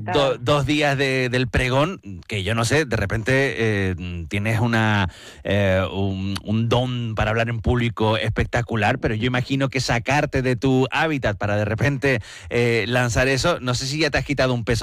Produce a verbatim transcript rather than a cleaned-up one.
do, dos días de, del pregón, que yo no sé, de repente eh, tienes una eh, un, un don para hablar en público espectacular, pero yo imagino que sacarte de tu hábitat para de repente eh, lanzar eso, no sé si ya te has quitado un peso